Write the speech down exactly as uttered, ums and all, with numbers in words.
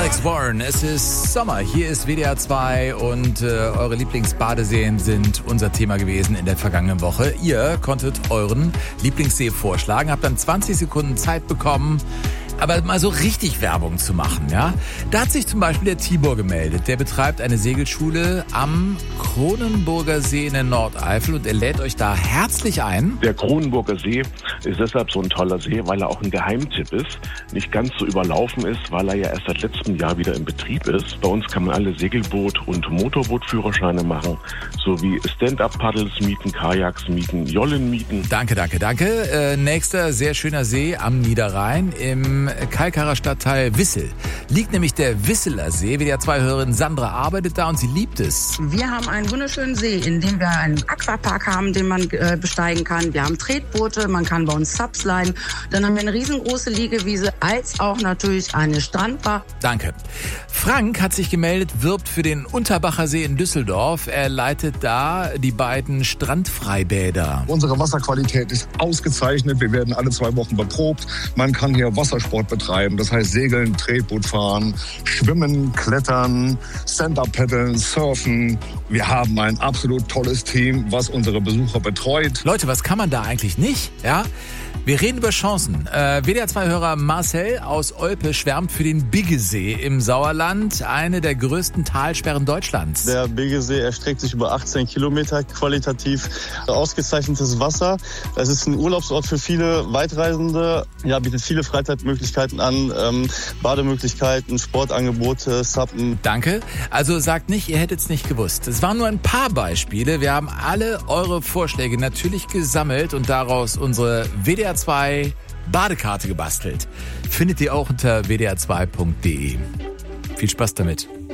Alex Warren, es ist Sommer, hier ist W D R zwei und äh, eure Lieblingsbadeseen sind unser Thema gewesen in der vergangenen Woche. Ihr konntet euren Lieblingssee vorschlagen, habt dann zwanzig Sekunden Zeit bekommen, aber mal so richtig Werbung zu machen, ja. Da hat sich zum Beispiel der Tibor gemeldet. Der betreibt eine Segelschule am Kronenburger See in der Nordeifel und er lädt euch da herzlich ein. Der Kronenburger See ist deshalb so ein toller See, weil er auch ein Geheimtipp ist, nicht ganz so überlaufen ist, weil er ja erst seit letztem Jahr wieder in Betrieb ist. Bei uns kann man alle Segelboot- und Motorbootführerscheine machen, sowie Stand-Up-Paddles mieten, Kajaks mieten, Jollen mieten. Danke, danke, danke. Äh, nächster sehr schöner See am Niederrhein im Kalkarer Stadtteil Wissel. Liegt nämlich der Wisseler See. W D R zwei-Hörerin Sandra arbeitet da und sie liebt es. Wir haben einen wunderschönen See, in dem wir einen Aquapark haben, den man äh, besteigen kann. Wir haben Tretboote, man kann bei uns Subs leihen. Dann haben wir eine riesengroße Liegewiese, als auch natürlich eine Strandbar. Danke. Frank hat sich gemeldet, wirbt für den Unterbacher See in Düsseldorf. Er leitet da die beiden Strandfreibäder. Unsere Wasserqualität ist ausgezeichnet. Wir werden alle zwei Wochen beprobt. Man kann hier Wassersport betreiben, das heißt Segeln, Tretboot fahren, Schwimmen, Klettern, Stand-Up-Paddeln, Surfen. Wir haben ein absolut tolles Team, was unsere Besucher betreut. Leute, was kann man da eigentlich nicht? Ja? Wir reden über Chancen. Äh, W D R zwei-Hörer Marcel aus Olpe schwärmt für den Biggesee im Sauerland, eine der größten Talsperren Deutschlands. Der Biggesee erstreckt sich über achtzehn Kilometer, qualitativ ausgezeichnetes Wasser. Es ist ein Urlaubsort für viele Weitreisende, ja, bietet viele Freizeitmöglichkeiten an, ähm, Bademöglichkeiten, Sportangebote, Suppen. Danke. Also sagt nicht, ihr hättet es nicht gewusst. Es waren nur ein paar Beispiele. Wir haben alle eure Vorschläge natürlich gesammelt und daraus unsere W D R zwei Badekarte gebastelt. Findet ihr auch unter w d r zwei punkt d e. Viel Spaß damit.